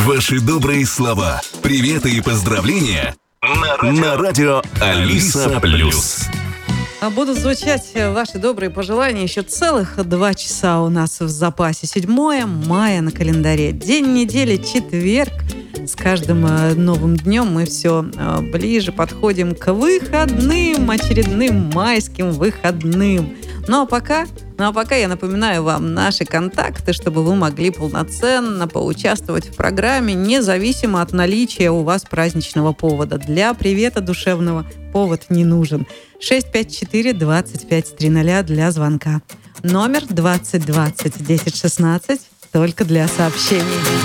Ваши добрые слова, приветы и поздравления на радио Алиса Плюс. Будут звучать ваши добрые пожелания еще целых 2 часа у нас в запасе. 7 мая на календаре. День недели, четверг. С каждым новым днем мы все ближе подходим к выходным, очередным майским выходным. Ну а пока я напоминаю вам наши контакты, чтобы вы могли полноценно поучаствовать в программе, независимо от наличия у вас праздничного повода. Для привета душевного повод не нужен. 654-2530 для звонка. Номер 2020 1016 только для сообщений.